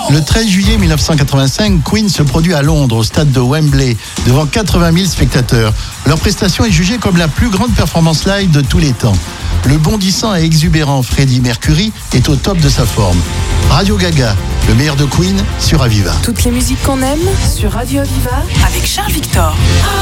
Le 13 juillet 1985, Queen se produit à Londres, au stade de Wembley, devant 80 000 spectateurs. Leur prestation est jugée comme la plus grande performance live de tous les temps. Le bondissant et exubérant Freddie Mercury est au top de sa forme. Radio Gaga, le meilleur de Queen sur Aviva. Toutes les musiques qu'on aime sur Radio Aviva avec Charles Victor.